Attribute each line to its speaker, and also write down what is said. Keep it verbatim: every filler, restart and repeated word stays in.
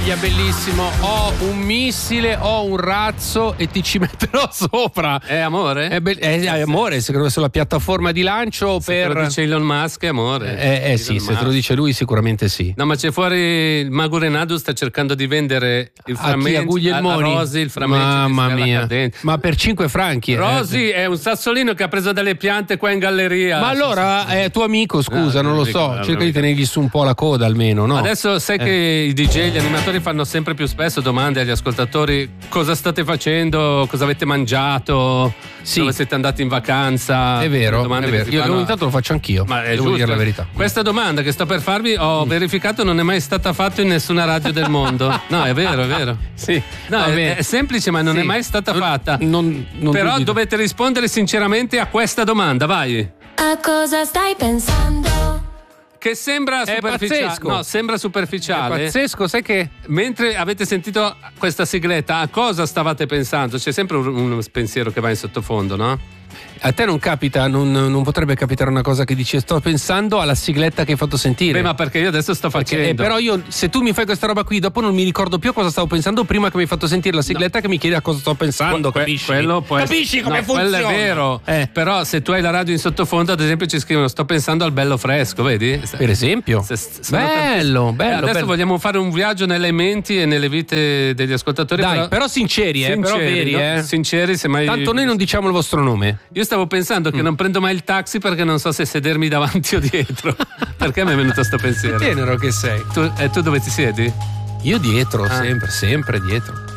Speaker 1: È bellissimo, ho un missile, ho un razzo e ti ci metterò sopra.
Speaker 2: È amore?
Speaker 1: È, be- è, è amore, secondo me, sulla piattaforma di lancio.
Speaker 2: Se
Speaker 1: per...
Speaker 2: te lo dice Elon Musk è amore.
Speaker 1: Eh, eh sì,
Speaker 2: Elon
Speaker 1: se te lo dice lui sicuramente sì.
Speaker 2: No, ma c'è fuori il Mago Renaldo sta cercando di vendere il
Speaker 1: a chi? A
Speaker 2: frammento
Speaker 1: Guglielmoni?
Speaker 2: a Rosy, il frammento
Speaker 1: Mamma
Speaker 2: di Stella
Speaker 1: mia.
Speaker 2: Cadente.
Speaker 1: Ma per cinque franchi.
Speaker 2: Rosy
Speaker 1: eh.
Speaker 2: è un sassolino che ha preso delle piante qua in galleria.
Speaker 1: Ma allora è tuo amico, scusa,
Speaker 2: No,
Speaker 1: non lo
Speaker 2: amico,
Speaker 1: so.
Speaker 2: no,
Speaker 1: Cerca di
Speaker 2: amico.
Speaker 1: tenergli su un po' la coda almeno, no?
Speaker 2: Adesso sai
Speaker 1: Eh.
Speaker 2: che i D J, gli animatori fanno sempre più spesso domande agli ascoltatori: cosa state facendo, cosa avete mangiato,
Speaker 1: Sì.
Speaker 2: dove siete andati in vacanza.
Speaker 1: È vero,
Speaker 2: Le domande
Speaker 1: è
Speaker 2: che
Speaker 1: vero.
Speaker 2: si
Speaker 1: Io
Speaker 2: fanno-
Speaker 1: ogni tanto lo faccio anch'io.
Speaker 2: Ma è
Speaker 1: devo
Speaker 2: giusto.
Speaker 1: dire la verità.
Speaker 2: Questa domanda che sto per farvi ho verificato non è mai stata fatta in nessuna radio del mondo. No, è vero, è vero.
Speaker 1: Sì,
Speaker 2: No,
Speaker 1: va
Speaker 2: è,
Speaker 1: bene.
Speaker 2: è semplice, ma non
Speaker 1: Sì.
Speaker 2: è mai stata
Speaker 1: Non-
Speaker 2: fatta.
Speaker 1: non- non
Speaker 2: Però
Speaker 1: dubito.
Speaker 2: dovete rispondere sinceramente a questa domanda, vai.
Speaker 3: A cosa stai pensando?
Speaker 2: Che sembra
Speaker 1: È
Speaker 2: superficiale.
Speaker 1: pazzesco.
Speaker 2: No, sembra superficiale.
Speaker 1: Pazzesco, sai che
Speaker 2: Mentre avete sentito questa sigletta, a cosa stavate pensando? C'è sempre un, un pensiero che va in sottofondo, no?
Speaker 1: a te non capita, non, non potrebbe capitare una cosa che dici sto pensando alla sigletta che hai fatto sentire.
Speaker 2: Beh, ma perché io adesso sto
Speaker 1: Perché,
Speaker 2: facendo.
Speaker 1: eh, però io, se tu mi fai questa roba qui, dopo non mi ricordo più cosa stavo pensando prima che mi hai fatto sentire la sigletta che mi chiede a cosa sto pensando.
Speaker 2: Que-
Speaker 1: capisci?
Speaker 2: quello può essere-
Speaker 1: Capisci come
Speaker 2: no,
Speaker 1: funziona?
Speaker 2: Quello è vero.
Speaker 1: Eh.
Speaker 2: Però se tu hai la radio in sottofondo, ad esempio, ci scrivono: sto pensando al bello fresco, vedi?
Speaker 1: Per esempio.
Speaker 2: Se- se- sono
Speaker 1: bello,
Speaker 2: tanti-
Speaker 1: bello.
Speaker 2: Eh, adesso
Speaker 1: bello.
Speaker 2: vogliamo fare un viaggio nelle menti e nelle vite degli ascoltatori.
Speaker 1: Dai, però sinceri, eh, però veri,
Speaker 2: no?
Speaker 1: eh.
Speaker 2: Sinceri, se mai.
Speaker 1: Tanto noi non diciamo il vostro nome.
Speaker 2: Io stavo pensando
Speaker 1: Mm.
Speaker 2: che non prendo mai il taxi perché non so se sedermi davanti o dietro. Perché mi è venuto sto pensiero?
Speaker 1: Che tenero che sei.
Speaker 2: Tu, e tu dove ti siedi?
Speaker 1: Io dietro,
Speaker 2: Ah.
Speaker 1: sempre, sempre dietro.